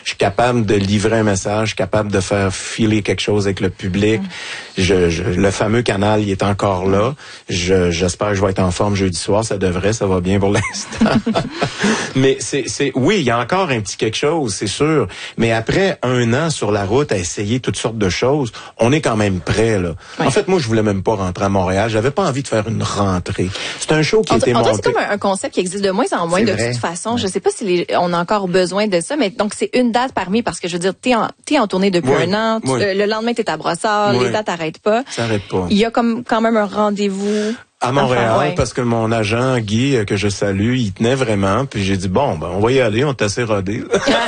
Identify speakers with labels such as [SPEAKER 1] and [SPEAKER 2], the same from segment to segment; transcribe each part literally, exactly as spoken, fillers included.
[SPEAKER 1] Je suis capable de livrer un message, capable de faire filer quelque chose avec le public. Mm. Je, je, le fameux canal, il est encore là. Je, j'espère que je vais être en forme jeudi soir. Ça devrait, ça va bien pour l'instant. Mais c'est, c'est, oui, il y a encore un petit quelque chose, c'est sûr. Mais après un an sur la route à essayer toutes sortes de choses, on est quand même prêt, là. Oui. En fait, moi, je voulais même pas rentrer à Montréal. J'avais pas envie de faire une rentrée. C'est un show qui
[SPEAKER 2] on,
[SPEAKER 1] était
[SPEAKER 2] on
[SPEAKER 1] monté.
[SPEAKER 2] C'est comme un, un concept qui existe de moins en moins, c'est de vrai. Toute façon. Ouais. Je sais pas si les, on a encore besoin de ça, mais donc c'est une date parmi, parce que je veux dire, t'es en, t'es en tournée depuis oui. un an, tu, oui. euh, le lendemain t'es à Brossard, oui. les dates n'arrêtent pas.
[SPEAKER 1] Ça arrête pas.
[SPEAKER 2] Il y a comme quand même un rendez-vous.
[SPEAKER 1] À Montréal,
[SPEAKER 2] enfin, ouais.
[SPEAKER 1] parce que mon agent, Guy, que je salue, il tenait vraiment, puis j'ai dit, bon, ben, on va y aller, on est assez rodés.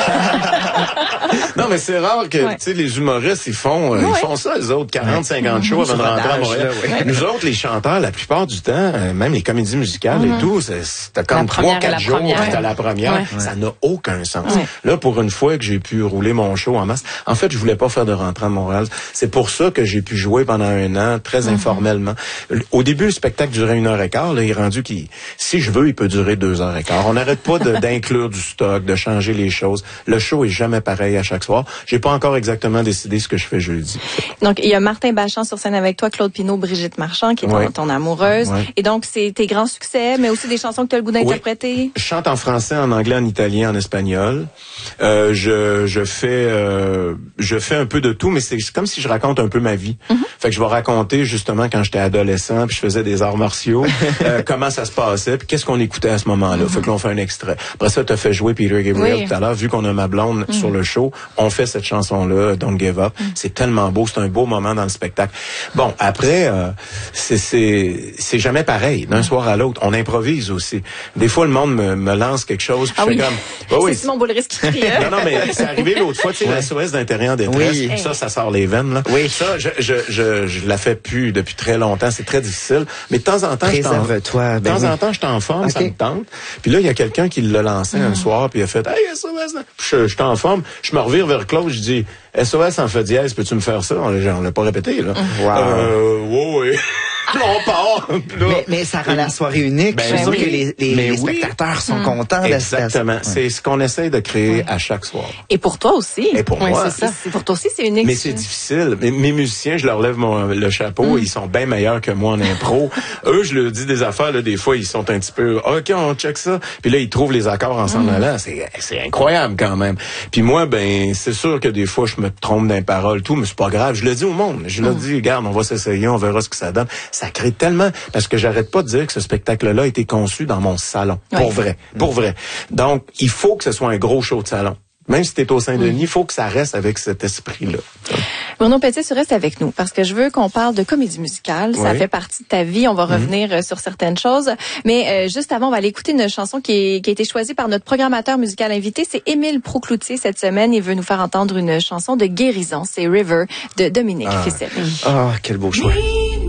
[SPEAKER 1] Non, mais c'est rare que, ouais. tu sais, les humoristes, ils font, euh, ouais. ils font ça, les autres, quarante, cinquante shows avant de rentrer à Montréal. Là, ouais. Nous autres, les chanteurs, la plupart du temps, euh, même les comédies musicales mm-hmm. et tout, c'est, t'as comme trois, quatre jours, puis t'as la première. Ouais. Ça n'a aucun sens. Ouais. Là, pour une fois que j'ai pu rouler mon show en masse, en fait, je voulais pas faire de rentrée à Montréal. C'est pour ça que j'ai pu jouer pendant un an, très mm-hmm. informellement. Au début, le spectacle durait une heure et quart, là, il est rendu qu'il, si je veux, il peut durer deux heures et quart. On n'arrête pas de, d'inclure du stock, de changer les choses. Le show est jamais pareil à chaque soir. J'ai pas encore exactement décidé ce que je fais jeudi.
[SPEAKER 2] Donc, il y a Martin Bachand sur scène avec toi, Claude Pinault, Brigitte Marchand, qui est
[SPEAKER 1] oui.
[SPEAKER 2] ton, ton amoureuse.
[SPEAKER 1] Oui.
[SPEAKER 2] Et donc, c'est tes grands succès, mais aussi des chansons que tu as le goût d'interpréter.
[SPEAKER 1] Oui. Je chante en français, en anglais, en italien, en espagnol. Euh, je, je fais, euh, je fais un peu de tout, mais c'est comme si je raconte un peu ma vie. Mm-hmm. Fait que je vais raconter, justement, quand j'étais adolescent, puis je faisais des arts martiaux, euh, comment ça se passait, puis qu'est-ce qu'on écoutait à ce moment-là. Mm-hmm. Fait que là, on fait un extrait. Après ça, t'as fait jouer Peter Gabriel oui. tout à l'heure. Vu qu'on a ma blonde mm-hmm. sur le show, on fait cette chanson-là, Don't Give Up. Mm-hmm. C'est tellement beau, c'est un beau moment dans le spectacle. Bon, après, euh, c'est, c'est, c'est jamais pareil, d'un mm-hmm. soir à l'autre. On improvise aussi. Des fois, le monde me, me lance quelque chose, puis
[SPEAKER 2] ah
[SPEAKER 1] je
[SPEAKER 2] oui.
[SPEAKER 1] fais comme... Oh,
[SPEAKER 2] c'est
[SPEAKER 1] oui.
[SPEAKER 2] Simon Boulris qui crie.
[SPEAKER 1] Non, non, mais c'est arrivé l'autre fois, tu sais, ouais. la S O S d'intérieur détresse. Oui. Ça, ça sort les veines, là.
[SPEAKER 3] Oui.
[SPEAKER 1] Ça, je, je, je, je la fais plus depuis très longtemps. C'est très difficile. Mais de temps en temps, je t'en...
[SPEAKER 3] Préserve-toi.
[SPEAKER 1] De temps en temps, je t'en forme, okay. ça me tente. Puis là, il y a quelqu'un qui l'a lancé mm. un soir, puis il a fait, hey, S O S, je, je t'en forme. Je me revire vers Claude, je dis, S O S en fait dièse, peux-tu me faire ça? On, on l'a pas répété, là.
[SPEAKER 3] Wow.
[SPEAKER 1] Euh, oui, oui. Là, on part. Là.
[SPEAKER 3] Mais, mais ça rend la soirée unique. Ben, je suis sûr oui. que les, les, les spectateurs oui. sont mmh. contents.
[SPEAKER 1] Exactement.
[SPEAKER 3] De
[SPEAKER 1] c'est ce qu'on essaie de créer oui. à chaque soir.
[SPEAKER 2] Et pour toi aussi.
[SPEAKER 1] Et pour
[SPEAKER 2] oui,
[SPEAKER 1] moi.
[SPEAKER 2] C'est ça. C'est pour toi aussi, c'est unique.
[SPEAKER 1] Mais c'est difficile. Mes, mes musiciens, je leur lève mon, le chapeau. Mmh. Ils sont bien meilleurs que moi en impro. Eux, je leur dis des affaires, là, des fois, ils sont un petit peu, OK, on check ça. Puis là, ils trouvent les accords en s'en mmh. allant. C'est, c'est incroyable quand même. Puis moi, ben, c'est sûr que des fois, je me trompe dans les paroles, tout, mais c'est pas grave. Je le dis au monde. Je mmh. leur dis, regarde, on va s'essayer, on verra ce que ça donne. Ça crée tellement... Parce que j'arrête pas de dire que ce spectacle-là a été conçu dans mon salon. Pour oui. vrai. Pour vrai. Donc, il faut que ce soit un gros show de salon. Même si t'es au Saint-Denis, il oui. faut que ça reste avec cet esprit-là.
[SPEAKER 2] Bruno Pelletier, tu restes avec nous parce que je veux qu'on parle de comédie musicale. Oui. Ça fait partie de ta vie. On va revenir mm-hmm. sur certaines choses. Mais euh, juste avant, on va aller écouter une chanson qui, est, qui a été choisie par notre programmateur musical invité. C'est Émile Proucloutier cette semaine. Il veut nous faire entendre une chanson de guérison. C'est River de Dominique
[SPEAKER 3] ah.
[SPEAKER 2] Fissel.
[SPEAKER 3] Ah, quel beau choix.